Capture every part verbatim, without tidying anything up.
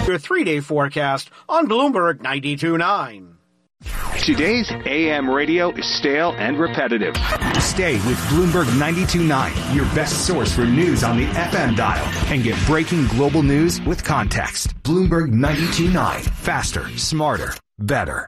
Your three-day forecast on Bloomberg ninety-two point nine. Today's A M radio is stale and repetitive. Stay with Bloomberg ninety-two point nine, your best source for news on the F M dial, and get breaking global news with context. Bloomberg ninety-two point nine. Faster, smarter, better.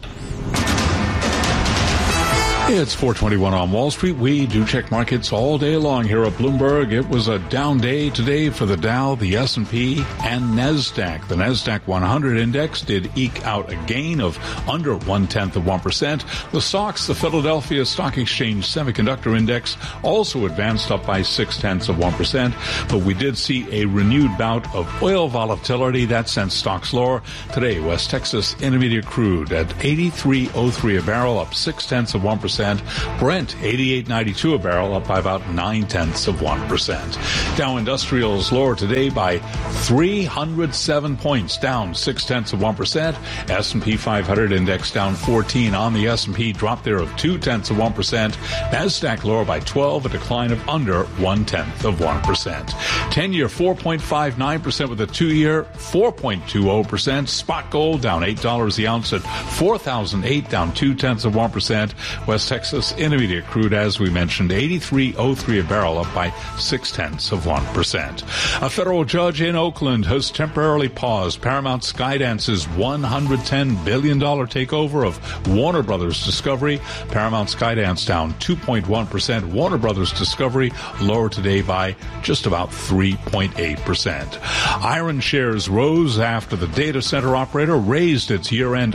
It's four twenty-one on Wall Street. We do check markets all day long here at Bloomberg. It was a down day today for the Dow, the S and P, and NASDAQ. The NASDAQ one hundred index did eke out a gain of under one-tenth of one percent. The stocks, the Philadelphia Stock Exchange Semiconductor Index, also advanced up by six-tenths of one percent. But we did see a renewed bout of oil volatility that sent stocks lower. Today, West Texas Intermediate Crude at eighty-three oh three a barrel, up six-tenths of one percent. Brent, eighty-eight ninety-two a barrel, up by about nine-tenths of one percent. Dow Industrials lower today by three hundred seven points, down six-tenths of one percent. S and P five hundred index down fourteen on the S and P, drop there of two-tenths of one percent. NASDAQ lower by twelve, a decline of under one-tenth of one percent. ten-year four point five nine percent with a two-year four point two zero percent. Spot gold down eight dollars the ounce at four thousand eight, down two-tenths of one percent. West Texas Intermediate Crude, as we mentioned, eighty-three oh three a barrel, up by six-tenths of one percent. A federal judge in Oakland has temporarily paused Paramount Skydance's one hundred ten billion dollars takeover of Warner Brothers Discovery. Paramount Skydance down two point one percent. Warner Brothers Discovery lower today by just about three point eight percent. Iron shares rose after the data center operator raised its year-end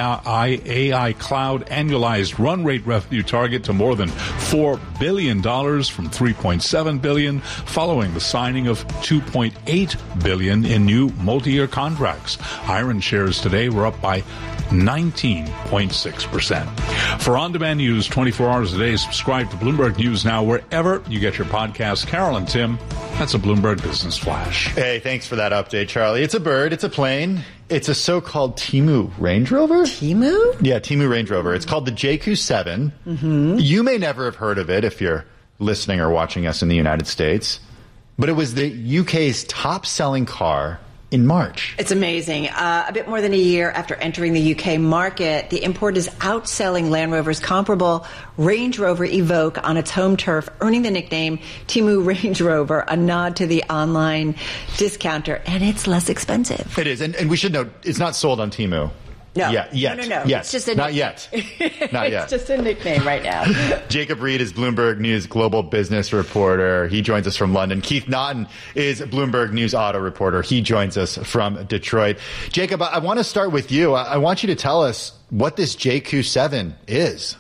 A I cloud annualized run rate revenue target to more than four billion dollars from three point seven billion dollars following the signing of two point eight billion dollars in new multi-year contracts. Iron shares today were up by nineteen point six percent. For on-demand news twenty-four hours a day, subscribe to Bloomberg News Now wherever you get your podcasts. Carol and Tim, that's a Bloomberg Business Flash. Hey, thanks for that update, Charlie. It's a bird. It's a plane. It's a so-called Temu Range Rover. Temu? Yeah, Temu Range Rover. It's called the J Q seven. Mm-hmm. You may never have heard of it if you're listening or watching us in the United States, but it was the U K's top-selling car in March. It's amazing. Uh, a bit more than a year after entering the U K market, the import is outselling Land Rover's comparable Range Rover Evoque on its home turf, earning the nickname Temu Range Rover, a nod to the online discounter, and it's less expensive. It is, and, and we should note, it's not sold on Temu. No, yeah, yet. no, no, no. Yet. It's just a not yet. Not yet. It's just a nickname right now. Jacob Reed is Bloomberg News global business reporter. He joins us from London. Keith Naughton is Bloomberg News auto reporter. He joins us from Detroit. Jacob, I, I want to start with you. I, I want you to tell us what this J Q seven is.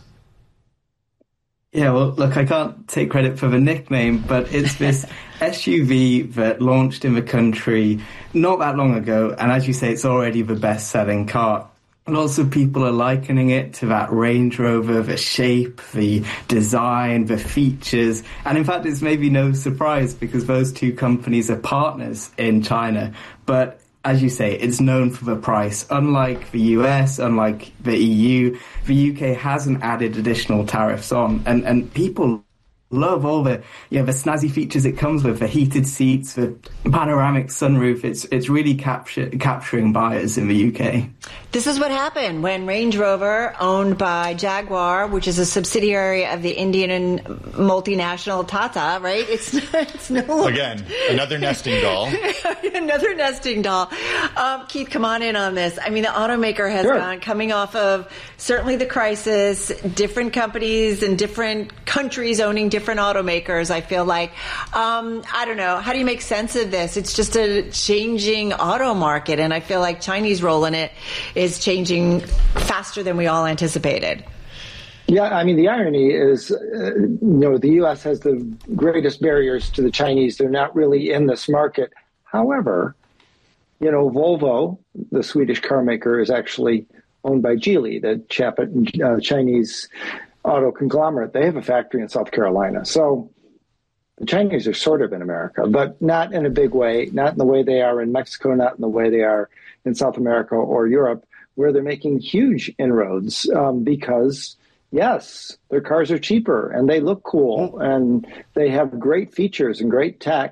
Yeah, well, look, I can't take credit for the nickname, but it's this S U V that launched in the country not that long ago. And as you say, it's already the best-selling car. Lots of people are likening it to that Range Rover, the shape, the design, the features. And in fact, it's maybe no surprise because those two companies are partners in China. But as you say, it's known for the price. Unlike the U S, unlike the E U, the U K hasn't added additional tariffs on. And, and people love all the, you know, the snazzy features it comes with, the heated seats, the panoramic sunroof. It's it's really capture, capturing buyers in the U K. This is what happened when Range Rover, owned by Jaguar, which is a subsidiary of the Indian multinational Tata, right? It's, it's no Again, another nesting doll. Another nesting doll. Um, Keith, come on in on this. I mean, the automaker has sure. gone coming off of certainly the crisis, different companies and different countries owning different automakers, I feel like. Um, I don't know. How do you make sense of this? It's just a changing auto market, and I feel like Chinese role in it is changing faster than we all anticipated. Yeah, I mean, the irony is, uh, you know, the U S has the greatest barriers to the Chinese. They're not really in this market. However, you know, Volvo, the Swedish car maker, is actually owned by Geely, the Jap- uh, Chinese auto conglomerate. They have a factory in South Carolina. So the Chinese are sort of in America, but not in a big way, not in the way they are in Mexico, not in the way they are in South America or Europe, where they're making huge inroads um, because, yes, their cars are cheaper and they look cool and they have great features and great tech.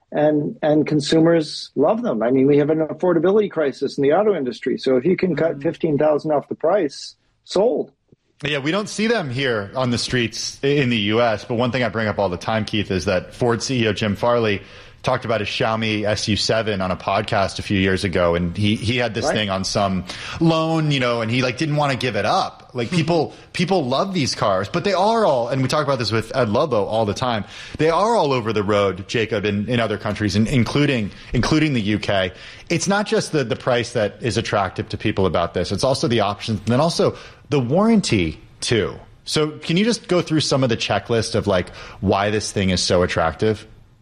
and and consumers love them. I mean, we have an affordability crisis in the auto industry. So if you can cut fifteen thousand dollars off the price, sold. Yeah, we don't see them here on the streets in the U S, but one thing I bring up all the time, Keith, is that Ford C E O Jim Farley talked about his Xiaomi S U seven on a podcast a few years ago, and he, he had this right. thing on some loan, you know, and he like didn't want to give it up. Like people people love these cars, but they are all, and we talk about this with Ed Lobo all the time, they are all over the road, Jacob, in, in other countries, in, including including the U K. It's not just the, the price that is attractive to people about this. It's also the options, and then also the warranty too. So can you just go through some of the checklist of like why this thing is so attractive?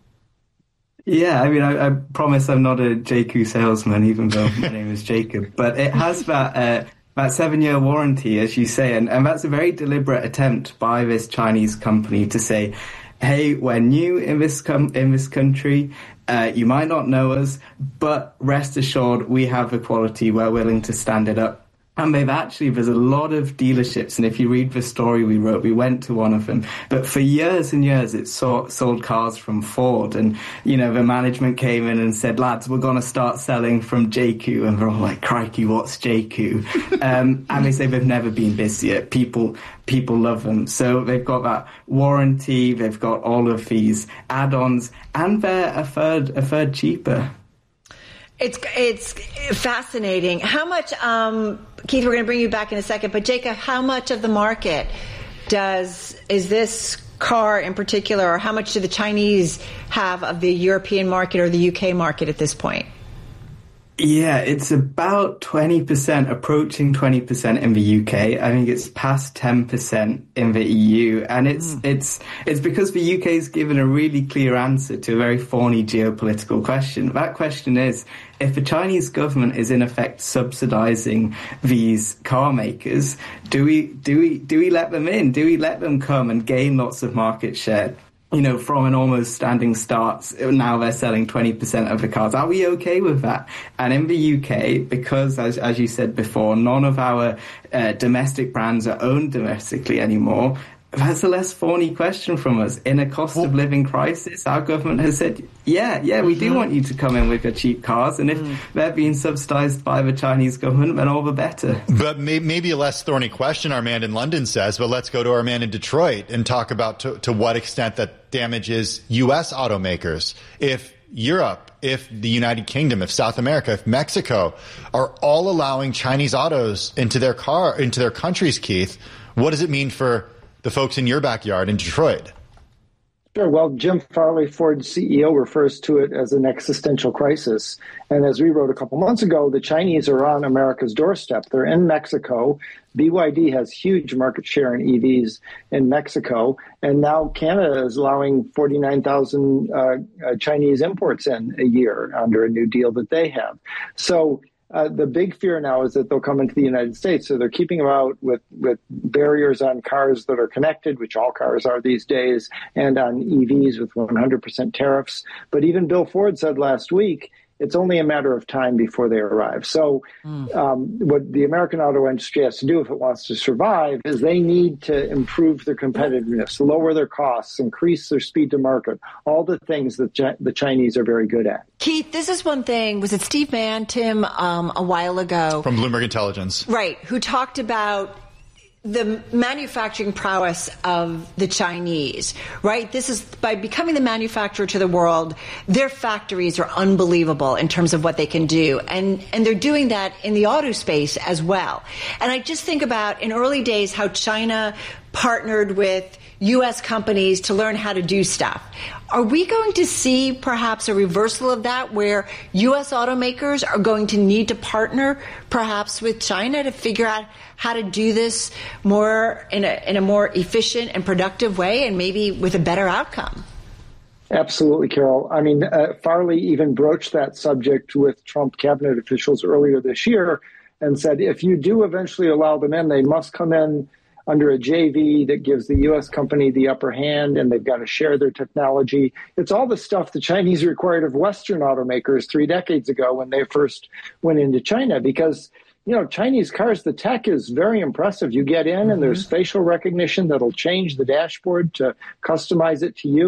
Yeah, I mean, I, I promise I'm not a J Q salesman, even though my name is Jacob. But it has that uh, that seven-year warranty, as you say, and, and that's a very deliberate attempt by this Chinese company to say, hey, we're new in this com- in this country. Uh, you might not know us, but rest assured, we have the quality. We're willing to stand it up. And they've actually, there's a lot of dealerships, and if you read the story we wrote, we went to one of them, but for years and years it sold, sold cars from Ford, and, you know, the management came in and said, lads, we're going to start selling from J Q, and they're all like, crikey, what's J Q? um, and they say they've never been busier. People, people love them. So they've got that warranty, they've got all of these add-ons, and they're a third, a third cheaper. It's it's fascinating. How much, um, Keith, we're going to bring you back in a second, but Jacob, how much of the market does, is this car in particular, or how much do the Chinese have of the European market or the U K market at this point? Yeah, it's about twenty percent, approaching twenty percent in the U K. I think it's past ten percent in the E U. And it's, mm. it's, it's because the U K's given a really clear answer to a very thorny geopolitical question. That question is, if the Chinese government is in effect subsidizing these car makers, do we, do we, do we let them in? Do we let them come and gain lots of market share? You know, from an almost standing start, now they're selling twenty percent of the cars. Are we okay with that? And in the U K, because, as, as you said before, none of our uh, domestic brands are owned domestically anymore, that's a less thorny question from us. In a cost of living crisis, our government has said, yeah, yeah, we do want you to come in with your cheap cars. And if mm. they're being subsidized by the Chinese government, then all the better. But may, maybe a less thorny question, our man in London says, but let's go to our man in Detroit and talk about to, to what extent that damages U S automakers. If Europe, if the United Kingdom, if South America, if Mexico are all allowing Chinese autos into their car, into their countries, Keith, what does it mean for the folks in your backyard in Detroit? Sure. Well, Jim Farley, Ford's C E O, refers to it as an existential crisis. And as we wrote a couple months ago, the Chinese are on America's doorstep. They're in Mexico. B Y D has huge market share in E Vs in Mexico. And now Canada is allowing forty-nine thousand uh, uh, Chinese imports in a year under a new deal that they have. So Uh, the big fear now is that they'll come into the United States. So they're keeping them out with, with barriers on cars that are connected, which all cars are these days, and on E Vs with one hundred percent tariffs. But even Bill Ford said last week, it's only a matter of time before they arrive. So mm. um, what the American auto industry has to do if it wants to survive is they need to improve their competitiveness, lower their costs, increase their speed to market, all the things that Ch- the Chinese are very good at. Keith, this is one thing. Was it Steve Mann, Tim, um, a while ago? From Bloomberg Intelligence. Right, who talked about the manufacturing prowess of the Chinese, right? This is by becoming the manufacturer to the world, their factories are unbelievable in terms of what they can do. And, and they're doing that in the auto space as well. And I just think about in early days how China partnered with U S companies to learn how to do stuff. Are we going to see perhaps a reversal of that where U S automakers are going to need to partner perhaps with China to figure out how to do this more in a, in a more efficient and productive way and maybe with a better outcome? Absolutely, Carol. I mean, uh, Farley even broached that subject with Trump cabinet officials earlier this year and said, if you do eventually allow them in, they must come in under a J V that gives the U S company the upper hand, and they've got to share their technology. It's all the stuff the Chinese required of Western automakers three decades ago when they first went into China, because, you know, Chinese cars, the tech is very impressive. You get in mm-hmm. and there's facial recognition that'll change the dashboard to customize it to you.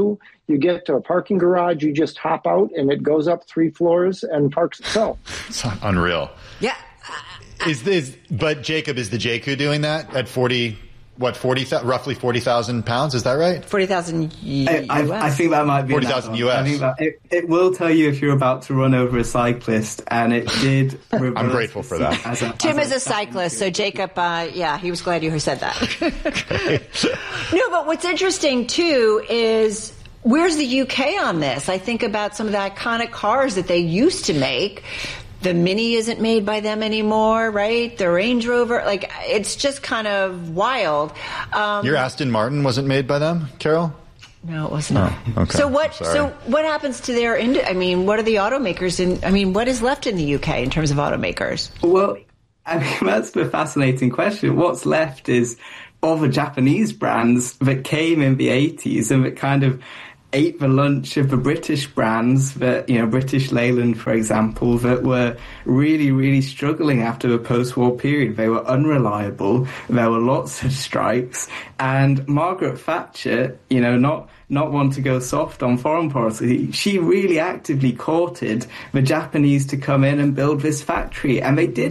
You get to a parking garage, you just hop out, and it goes up three floors and parks itself. It's unreal. Yeah. Is this? But Jacob, is the J Q doing that at forty? What forty? Roughly forty thousand pounds? Is that right? Forty thousand U S. I, I, I think that might be forty thousand U S. I think that it, it will tell you if you're about to run over a cyclist, and it did. I'm grateful for that. As a, Tim as is a, a cyclist, so Jacob, uh, yeah, he was glad you said that. No, but what's interesting too is, where's the U K on this? I think about some of the iconic cars that they used to make. The Mini isn't made by them anymore, right? The Range Rover, like, it's just kind of wild. Um, Your Aston Martin wasn't made by them, Carol? No, it wasn't. Oh, okay. So what? Sorry. So what happens to their? Ind- I mean, what are the automakers in? I mean, what is left in the U K in terms of automakers? Well, I mean, that's the fascinating question. What's left is all the Japanese brands that came in the eighties and that kind of ate the lunch of the British brands, that, you know, British Leyland, for example, that were really, really struggling after the post-war period. They were unreliable. There were lots of strikes. And Margaret Thatcher, you know, not not one to go soft on foreign policy, she really actively courted the Japanese to come in and build this factory. And they did